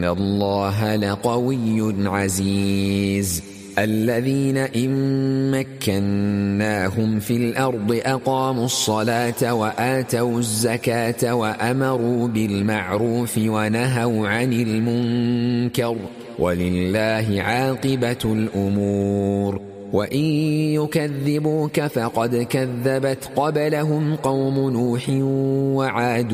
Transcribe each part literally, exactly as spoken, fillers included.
الله لقوي عزيز الذين إن مكناهم في الأرض أقاموا الصلاة وآتوا الزكاة وأمروا بالمعروف ونهوا عن المنكر ولله عاقبة الأمور وإن يكذبوك فقد كذبت قبلهم قوم نوح وعاد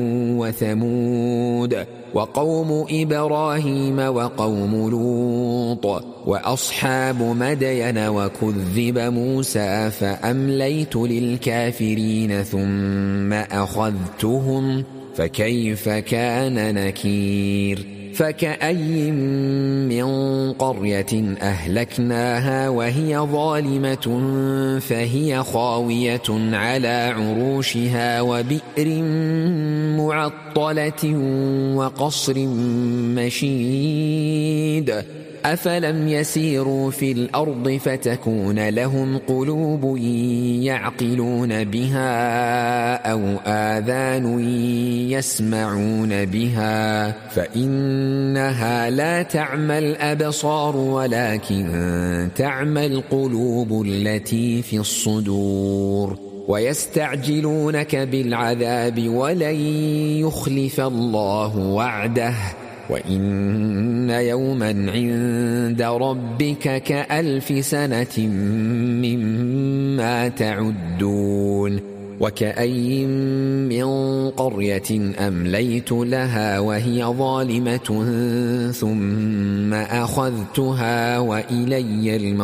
وثمود وقوم إبراهيم وقوم لوط وأصحاب مدين وكذب موسى فأمليت للكافرين ثم أخذتهم فكيف كان نكير فكأي من قرية أهلكناها وهي ظالمة فهي خاوية على عروشها وبئر معطلة وقصر مشيد أفلم يسيروا في الأرض فتكون لهم قلوب يعقلون بها أو آذان يسمعون بها فإنها لا تعمى الأبصار ولكن تعمى القلوب التي في الصدور ويستعجلونك بالعذاب ولن يخلف الله وعده وإن يوما عند ربك كألف سنة مما تعدون وكأي من قرية أمليت لها وهي ظالمة ثم أخذتها وإلي المصير